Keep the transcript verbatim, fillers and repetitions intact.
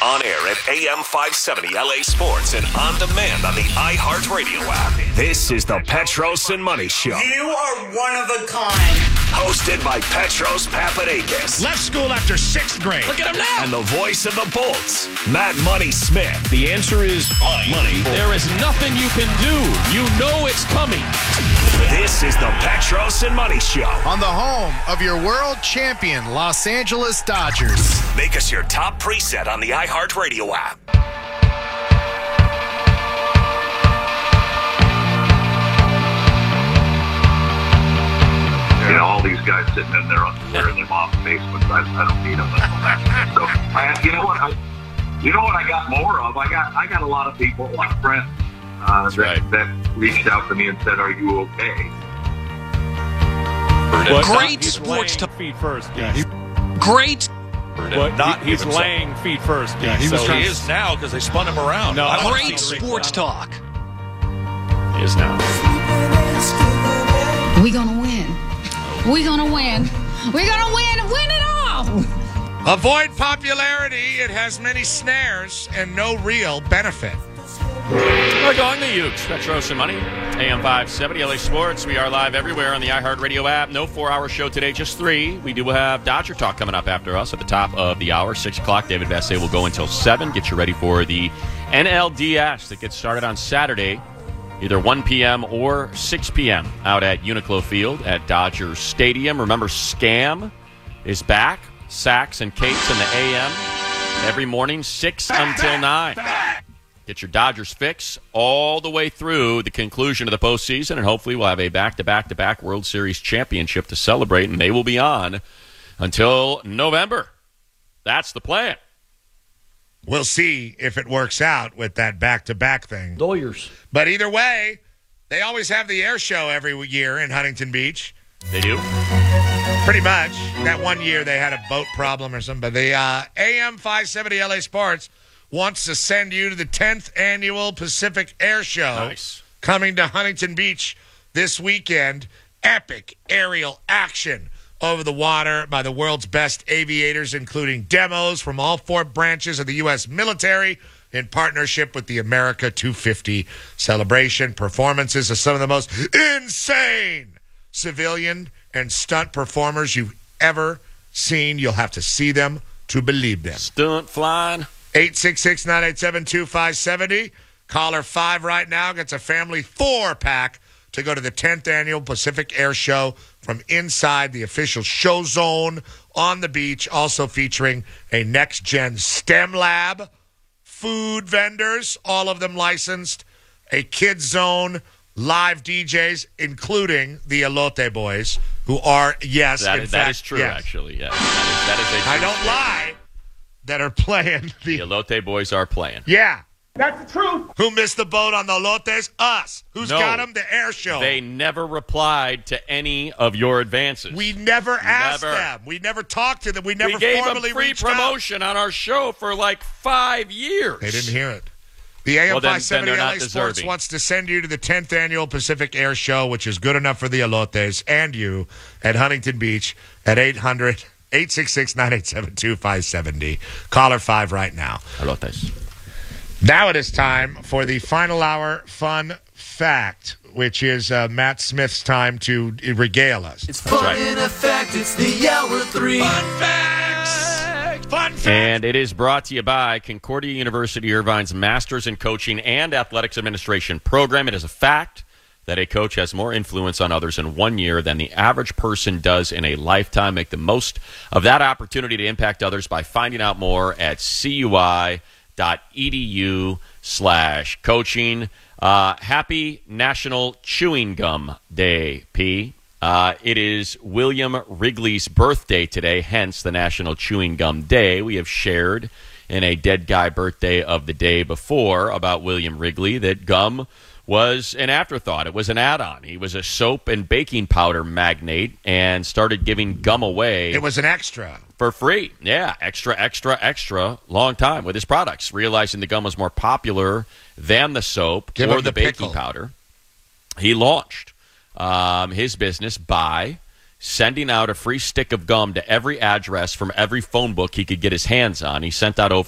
on air at A M five seventy L A Sports and on demand on the iHeartRadio app. This is the Petros and Money Show. You are one of a kind. Hosted by Petros Papadakis. Left school after sixth grade. Look at him now. And the voice of the Bolts, Matt Money Smith. The answer is money. money. There is nothing you can do. You know it's coming. This is the Petros and Money Show. On the home of your world champion, Los Angeles Dodgers. Make us your top preset on the iHeartRadio app. You know, all these guys sitting in their they're in their mom's basements. I, I don't need them. So, I, you know what? I, you know what? I got more of. I got I got a lot of people, a lot of friends uh, that, right. that reached out to me and said, "Are you okay?" What? Great sports talk. Feet first. Yeah. He, Great. what? Not He, he's himself. laying feet first. Yeah, he was So trying he to- is now because they spun him around. No, I wanna Great see him. sports talk. He is now. We gonna win. We gonna win. We gonna win. Win it all. Avoid popularity. It has many snares and no real benefit. We're going to Ukes. Petros and Money. A M five seventy L A Sports. We are live everywhere on the iHeartRadio app. No four-hour show today, just three. We do have Dodger Talk coming up after us at the top of the hour. six o'clock, David Vassay will go until seven. Get you ready for the N L D S that gets started on Saturday, either one p.m. or six p.m. out at Uniqlo Field at Dodger Stadium. Remember, Scam is back. Sachs and Cates in the A M every morning, six until nine. Get your Dodgers fix all the way through the conclusion of the postseason, and hopefully we'll have a back-to-back-to-back World Series championship to celebrate, and they will be on until November. That's the plan. We'll see if it works out with that back-to-back thing. Lawyers. But either way, they always have the air show every year in Huntington Beach. They do? Pretty much. That one year they had a boat problem or something. But the uh, A M five seventy L A Sports wants to send you to the tenth Annual Pacific Air Show. Nice. Coming to Huntington Beach this weekend. Epic aerial action over the water by the world's best aviators, including demos from all four branches of the U S military in partnership with the America two fifty celebration. Performances of some of the most insane civilian and stunt performers you've ever seen. You'll have to see them to believe them. Stunt flying. eight six six, nine eight seven, two five seven zero. Caller five right now gets a family four-pack to go to the tenth Annual Pacific Air Show from inside the official show zone on the beach, also featuring a next-gen STEM lab, food vendors, all of them licensed, a kids zone, live D Js, including the Elote Boys, who are, yes, That in is, fact, that is true, yes, actually. Yes. That is, that is a I true don't lie, that are playing The the... Elote boys are playing. Yeah. That's the truth. Who missed the boat on the Elotes? Us. Who's No. got them? The air show. They never replied to any of your advances. we never asked Never. them. We never talked to them. We never we gave them formally free reached out. promotion on our show for like five years. They didn't hear it. The A M Well, then- five seventy then they're L not A Sports deserving. wants to send you to the tenth Annual Pacific Air Show, which is good enough for the Elotes and you at Huntington Beach at eight hundred, eight six six, nine eight seven, two five seven zero. Caller five right now. Elotes. Now it is time for the final hour fun fact, which is uh, Matt Smith's time to regale us. It's fun right. in effect. It's the hour three. Fun facts! Fun facts! And it is brought to you by Concordia University Irvine's Masters in Coaching and Athletics Administration program. It is a fact that a coach has more influence on others in one year than the average person does in a lifetime. Make the most of that opportunity to impact others by finding out more at cui dot edu slash coaching. Uh, happy National Chewing Gum Day, P. Uh, it is William Wrigley's birthday today, hence the National Chewing Gum Day. We have shared in a dead guy birthday of the day before about William Wrigley that gum was an afterthought. It was an add-on. He was a soap and baking powder magnate and started giving gum away It was an extra. for free. Yeah, extra, extra, extra, long time with his products, realizing the gum was more popular than the soap Give or him the, the baking pickle. powder. He launched um, his business by sending out a free stick of gum to every address from every phone book he could get his hands on. He sent out over